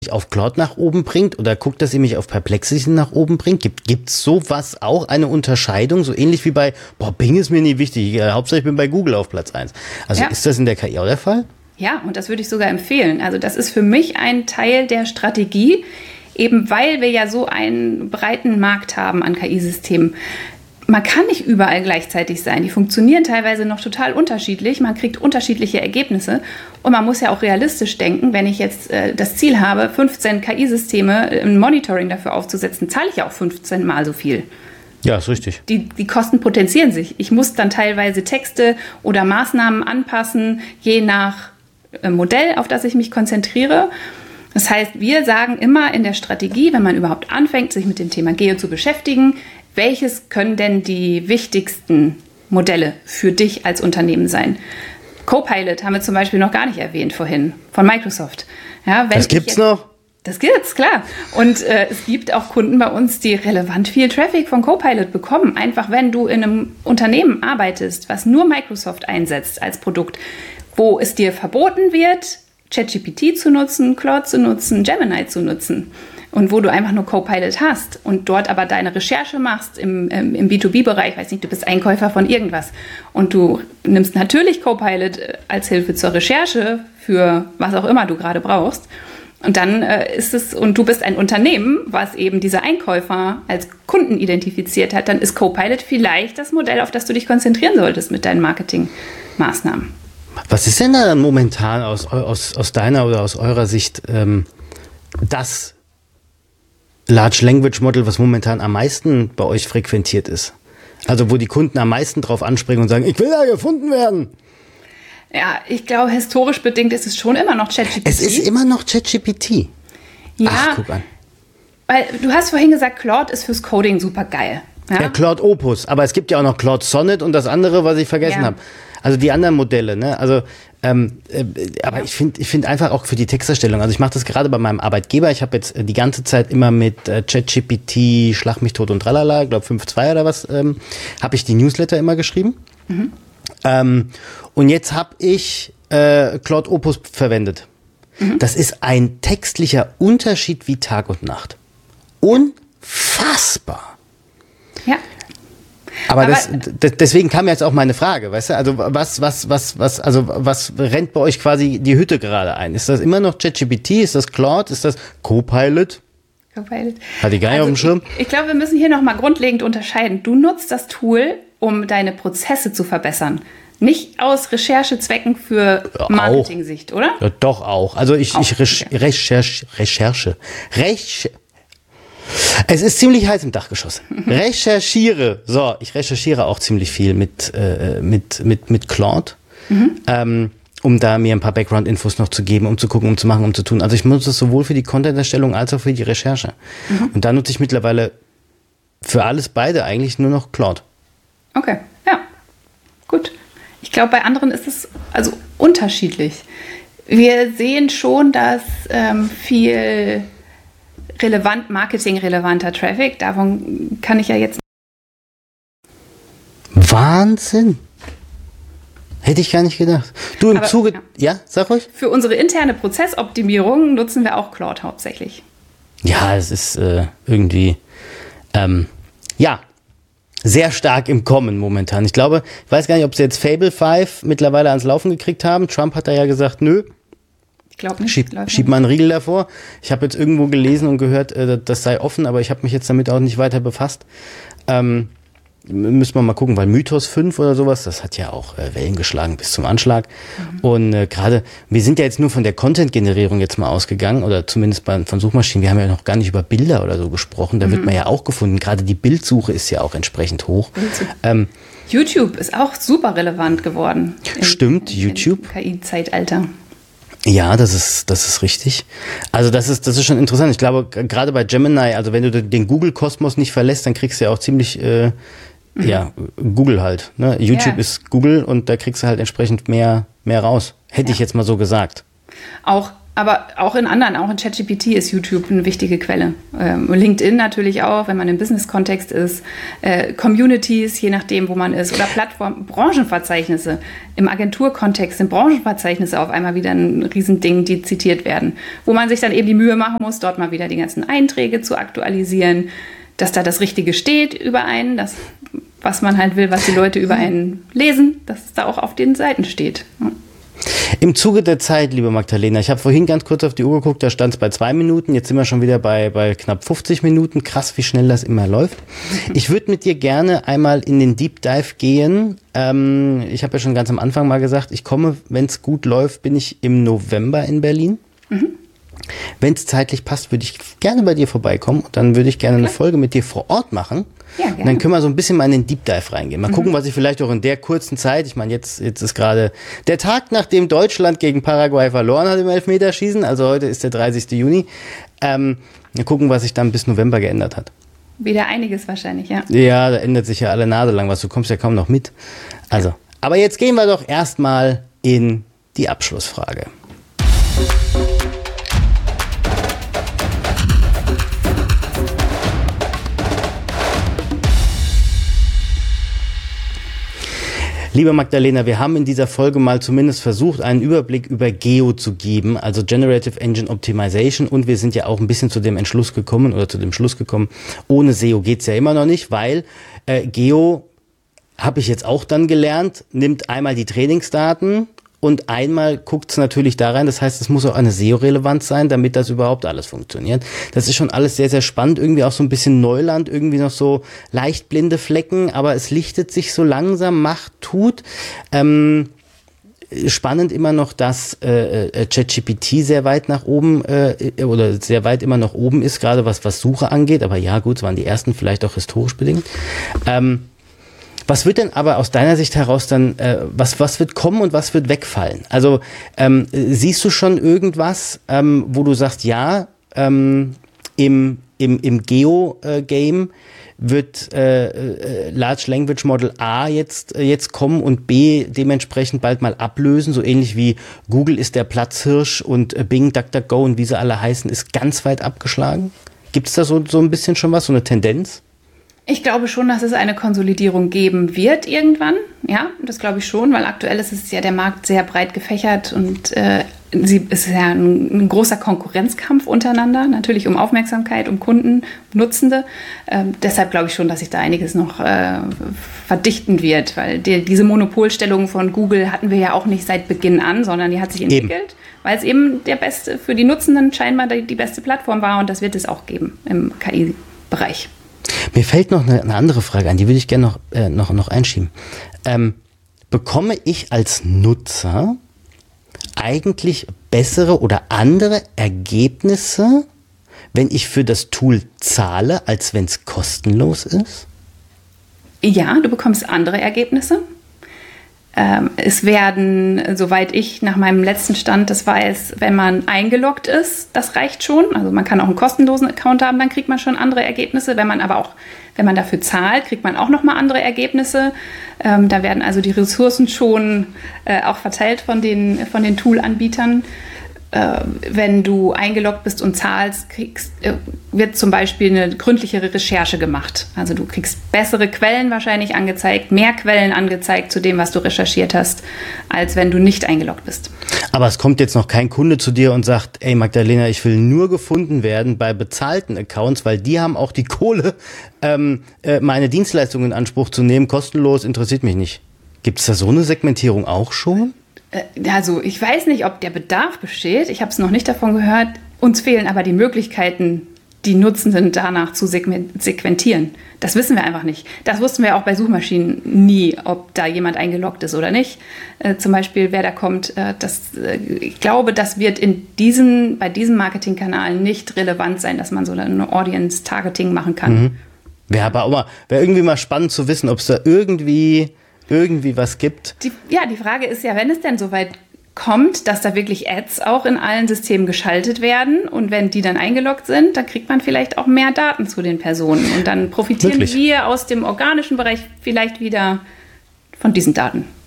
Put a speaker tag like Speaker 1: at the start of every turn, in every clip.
Speaker 1: auf Claude nach oben bringt oder guckt, dass ihr mich auf Perplexity nach oben bringt? Gibt's sowas auch, eine Unterscheidung, so ähnlich wie bei, Bing ist mir nie wichtig, Hauptsache ich bin bei Google auf Platz 1. Also ist das in der KI auch der Fall?
Speaker 2: Ja, und das würde ich sogar empfehlen. Also das ist für mich ein Teil der Strategie, eben weil wir ja so einen breiten Markt haben an KI-Systemen. Man kann nicht überall gleichzeitig sein. Die funktionieren teilweise noch total unterschiedlich. Man kriegt unterschiedliche Ergebnisse. Und man muss ja auch realistisch denken, wenn ich jetzt das Ziel habe, 15 KI-Systeme im Monitoring dafür aufzusetzen, zahle ich ja auch 15 Mal so viel.
Speaker 1: Ja, ist richtig.
Speaker 2: Die Kosten potenzieren sich. Ich muss dann teilweise Texte oder Maßnahmen anpassen, je nach Modell, auf das ich mich konzentriere. Das heißt, wir sagen immer in der Strategie, wenn man überhaupt anfängt, sich mit dem Thema Geo zu beschäftigen, welches können denn die wichtigsten Modelle für dich als Unternehmen sein? Copilot haben wir zum Beispiel noch gar nicht erwähnt vorhin, von Microsoft. Ja,
Speaker 1: das gibt's noch?
Speaker 2: Das gibt's, klar. Und es gibt auch Kunden bei uns, die relevant viel Traffic von Copilot bekommen. Einfach, wenn du in einem Unternehmen arbeitest, was nur Microsoft einsetzt als Produkt, wo es dir verboten wird, ChatGPT zu nutzen, Claude zu nutzen, Gemini zu nutzen. Und wo du einfach nur Copilot hast und dort aber deine Recherche machst im B2B-Bereich, weiß nicht, du bist Einkäufer von irgendwas und du nimmst natürlich Copilot als Hilfe zur Recherche für was auch immer du gerade brauchst. Und dann und du bist ein Unternehmen, was eben diese Einkäufer als Kunden identifiziert hat, dann ist Copilot vielleicht das Modell, auf das du dich konzentrieren solltest mit deinen Marketingmaßnahmen.
Speaker 1: Was ist denn da momentan aus deiner oder aus eurer Sicht das Large Language Model, was momentan am meisten bei euch frequentiert ist? Also wo die Kunden am meisten drauf anspringen und sagen, ich will da gefunden werden.
Speaker 2: Ja, ich glaube, historisch bedingt ist es schon immer noch ChatGPT.
Speaker 1: Es ist immer noch ChatGPT.
Speaker 2: Ja,
Speaker 1: ach, guck an.
Speaker 2: Weil du hast vorhin gesagt, Claude ist fürs Coding super geil.
Speaker 1: Ja, Claude Opus, aber es gibt ja auch noch Claude Sonnet und das andere, was ich vergessen habe. Also die anderen Modelle, ne? Also, aber ich finde einfach auch für die Texterstellung, also ich mache das gerade bei meinem Arbeitgeber, ich habe jetzt die ganze Zeit immer mit ChatGPT, Schlag mich tot und tralala, ich glaube 5.2 oder was, habe ich die Newsletter immer geschrieben. Und jetzt habe ich Claude Opus verwendet. Das ist ein textlicher Unterschied wie Tag und Nacht. Unfassbar.
Speaker 2: Ja.
Speaker 1: Aber deswegen kam jetzt auch meine Frage, weißt du, also was rennt bei euch quasi die Hütte gerade ein? Ist das immer noch ChatGPT? Ist das Claude? Ist das Copilot?
Speaker 2: Copilot.
Speaker 1: Hat die gar nicht auf dem Schirm?
Speaker 2: Ich glaube, wir müssen hier nochmal grundlegend unterscheiden. Du nutzt das Tool, um deine Prozesse zu verbessern. Nicht aus Recherchezwecken für Marketing-Sicht, oder?
Speaker 1: Ja, doch auch. Also ich recherche. Es ist ziemlich heiß im Dachgeschoss. Recherchiere. So, ich recherchiere auch ziemlich viel mit Claude, um da mir ein paar Background-Infos noch zu geben, um zu gucken, um zu machen, um zu tun. Also ich nutze es sowohl für die Content-Erstellung als auch für die Recherche. Und da nutze ich mittlerweile für alles beide eigentlich nur noch Claude.
Speaker 2: Okay, ja, gut. Ich glaube, bei anderen ist es also unterschiedlich. Wir sehen schon, dass viel marketingrelevanter Traffic, davon kann ich ja jetzt...
Speaker 1: Wahnsinn! Hätte ich gar nicht gedacht. Du im Zuge... Ja, sag ruhig.
Speaker 2: Für unsere interne Prozessoptimierung nutzen wir auch Claude hauptsächlich.
Speaker 1: Ja, es ist irgendwie... sehr stark im Kommen momentan. Ich glaube, ich weiß gar nicht, ob sie jetzt Fable 5 mittlerweile ans Laufen gekriegt haben. Trump hat da ja gesagt, nö.
Speaker 2: Ich glaube nicht.
Speaker 1: Schieb mal einen Riegel davor. Ich habe jetzt irgendwo gelesen und gehört, das sei offen, aber ich habe mich jetzt damit auch nicht weiter befasst. Müssen wir mal gucken, weil Mythos 5 oder sowas, das hat ja auch Wellen geschlagen bis zum Anschlag. Und gerade, wir sind ja jetzt nur von der Content-Generierung jetzt mal ausgegangen, oder zumindest von Suchmaschinen. Wir haben ja noch gar nicht über Bilder oder so gesprochen. Da wird man ja auch gefunden. Gerade die Bildsuche ist ja auch entsprechend hoch.
Speaker 2: YouTube ist auch super relevant geworden.
Speaker 1: Stimmt, YouTube.
Speaker 2: Im KI-Zeitalter.
Speaker 1: Ja, das ist richtig. Also das ist schon interessant. Ich glaube, gerade bei Gemini, also wenn du den Google-Kosmos nicht verlässt, dann kriegst du ja auch ziemlich, Google halt. Ne? YouTube ist Google und da kriegst du halt entsprechend mehr raus. Hätte ich jetzt mal so gesagt.
Speaker 2: Auch Aber auch in anderen, auch in ChatGPT ist YouTube eine wichtige Quelle. LinkedIn natürlich auch, wenn man im Business-Kontext ist. Communities, je nachdem, wo man ist. Oder Plattformen, Branchenverzeichnisse. Im Agenturkontext sind Branchenverzeichnisse auf einmal wieder ein Riesending, die zitiert werden. Wo man sich dann eben die Mühe machen muss, dort mal wieder die ganzen Einträge zu aktualisieren, dass da das Richtige steht über einen, das, was man halt will, was die Leute über einen lesen, dass es da auch auf den Seiten steht. Ja.
Speaker 1: Im Zuge der Zeit, liebe Magdalena, ich habe vorhin ganz kurz auf die Uhr geguckt, da stand es bei 2 Minuten, jetzt sind wir schon wieder bei knapp 50 Minuten. Krass, wie schnell das immer läuft. Ich würde mit dir gerne einmal in den Deep Dive gehen. Ich habe ja schon ganz am Anfang mal gesagt, ich komme, wenn es gut läuft, bin ich im November in Berlin. Wenn es zeitlich passt, würde ich gerne bei dir vorbeikommen und dann würde ich gerne eine Folge mit dir vor Ort machen. Ja, und dann können wir so ein bisschen mal in den Deep Dive reingehen. Mal gucken, was ich vielleicht auch in der kurzen Zeit, ich meine, jetzt ist gerade der Tag, nachdem Deutschland gegen Paraguay verloren hat im Elfmeterschießen, also heute ist der 30. Juni. Mal gucken, was sich dann bis November geändert hat.
Speaker 2: Wieder einiges wahrscheinlich, ja.
Speaker 1: Ja, da ändert sich ja alle Nase lang was, du kommst ja kaum noch mit. Also, aber jetzt gehen wir doch erstmal in die Abschlussfrage. Liebe Magdalena, wir haben in dieser Folge mal zumindest versucht, einen Überblick über GEO zu geben, also Generative Engine Optimization, und wir sind ja auch ein bisschen zu dem Schluss gekommen, ohne SEO geht's ja immer noch nicht, weil GEO, habe ich jetzt auch dann gelernt, nimmt einmal die Trainingsdaten und einmal guckt es natürlich da rein, das heißt, es muss auch eine SEO-Relevanz sein, damit das überhaupt alles funktioniert. Das ist schon alles sehr, sehr spannend, irgendwie auch so ein bisschen Neuland, irgendwie noch so leicht blinde Flecken, aber es lichtet sich so langsam, tut. Spannend immer noch, dass ChatGPT sehr weit nach oben oder sehr weit immer noch oben ist, gerade was Suche angeht, aber ja gut, es waren die ersten, vielleicht auch historisch bedingt. Was wird denn aber aus deiner Sicht heraus dann, was wird kommen und was wird wegfallen? Also siehst du schon irgendwas, wo du sagst, ja, im Geo-Game wird Large Language Model A jetzt kommen und B dementsprechend bald mal ablösen, so ähnlich wie Google ist der Platzhirsch und Bing, DuckDuckGo und wie sie alle heißen, ist ganz weit abgeschlagen? Gibt es da so ein bisschen schon was, so eine Tendenz?
Speaker 2: Ich glaube schon, dass es eine Konsolidierung geben wird irgendwann. Ja, das glaube ich schon, weil aktuell ist es ja der Markt sehr breit gefächert und es ist ja ein großer Konkurrenzkampf untereinander, natürlich um Aufmerksamkeit, um Kunden, Nutzende. Deshalb glaube ich schon, dass sich da einiges noch verdichten wird, weil diese Monopolstellung von Google hatten wir ja auch nicht seit Beginn an, sondern die hat sich entwickelt, weil es eben der beste, für die Nutzenden scheinbar die beste Plattform war und das wird es auch geben im KI-Bereich.
Speaker 1: Mir fällt noch eine andere Frage an, die würde ich gerne noch einschieben. Bekomme ich als Nutzer eigentlich bessere oder andere Ergebnisse, wenn ich für das Tool zahle, als wenn es kostenlos ist?
Speaker 2: Ja, du bekommst andere Ergebnisse. Es werden, soweit ich nach meinem letzten Stand das weiß, wenn man eingeloggt ist, das reicht schon. Also man kann auch einen kostenlosen Account haben, dann kriegt man schon andere Ergebnisse. Wenn man dafür zahlt, kriegt man auch nochmal andere Ergebnisse. Da werden also die Ressourcen schon auch verteilt von den Tool-Anbietern. Wenn du eingeloggt bist und zahlst, wird zum Beispiel eine gründlichere Recherche gemacht. Also du kriegst bessere Quellen wahrscheinlich angezeigt, mehr Quellen angezeigt zu dem, was du recherchiert hast, als wenn du nicht eingeloggt bist.
Speaker 1: Aber es kommt jetzt noch kein Kunde zu dir und sagt, ey Magdalena, ich will nur gefunden werden bei bezahlten Accounts, weil die haben auch die Kohle, meine Dienstleistungen in Anspruch zu nehmen, kostenlos, interessiert mich nicht. Gibt es da so eine Segmentierung auch schon?
Speaker 2: Also ich weiß nicht, ob der Bedarf besteht. Ich habe es noch nicht davon gehört. Uns fehlen aber die Möglichkeiten, die Nutzenden danach zu segmentieren. Das wissen wir einfach nicht. Das wussten wir auch bei Suchmaschinen nie, ob da jemand eingeloggt ist oder nicht. Zum Beispiel, wer da kommt. Ich glaube, das wird bei diesem Marketingkanal nicht relevant sein, dass man so eine Audience-Targeting machen kann.
Speaker 1: Wäre irgendwie mal spannend zu wissen, ob es da irgendwie was gibt.
Speaker 2: Die Frage ist ja, wenn es denn soweit kommt, dass da wirklich Ads auch in allen Systemen geschaltet werden und wenn die dann eingeloggt sind, dann kriegt man vielleicht auch mehr Daten zu den Personen und dann profitieren wir aus dem organischen Bereich vielleicht wieder von diesen Daten.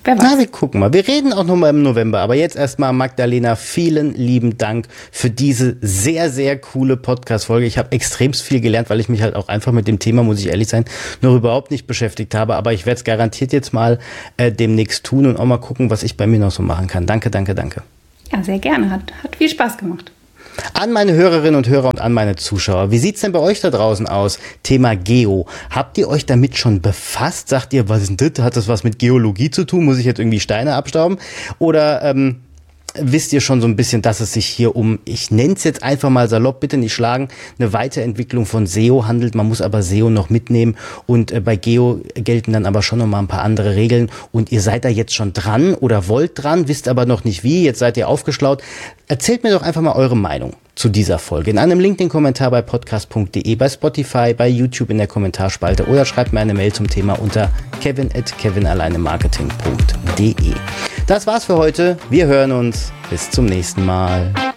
Speaker 2: Wer weiß.
Speaker 1: Na, wir gucken mal. Wir reden auch nochmal im November. Aber jetzt erstmal, Magdalena, vielen lieben Dank für diese sehr, sehr coole Podcast-Folge. Ich habe extremst viel gelernt, weil ich mich halt auch einfach mit dem Thema, muss ich ehrlich sein, noch überhaupt nicht beschäftigt habe. Aber ich werde es garantiert jetzt mal demnächst tun und auch mal gucken, was ich bei mir noch so machen kann. Danke, danke, danke.
Speaker 2: Ja, sehr gerne. Hat viel Spaß gemacht.
Speaker 1: An meine Hörerinnen und Hörer und an meine Zuschauer. Wie sieht's denn bei euch da draußen aus? Thema Geo. Habt ihr euch damit schon befasst? Sagt ihr, was ist denn das? Hat das was mit Geologie zu tun? Muss ich jetzt irgendwie Steine abstauben? Oder wisst ihr schon so ein bisschen, dass es sich hier um, ich nenne es jetzt einfach mal salopp, bitte nicht schlagen, eine Weiterentwicklung von SEO handelt. Man muss aber SEO noch mitnehmen und bei Geo gelten dann aber schon noch mal ein paar andere Regeln und ihr seid da jetzt schon dran oder wollt dran, wisst aber noch nicht wie, jetzt seid ihr aufgeschlaut. Erzählt mir doch einfach mal eure Meinung zu dieser Folge. In einem LinkedIn-Kommentar bei podcast.de, bei Spotify, bei YouTube in der Kommentarspalte oder schreibt mir eine Mail zum Thema unter kevin@kevinalleinemarketing.de. Das war's für heute. Wir hören uns. Bis zum nächsten Mal.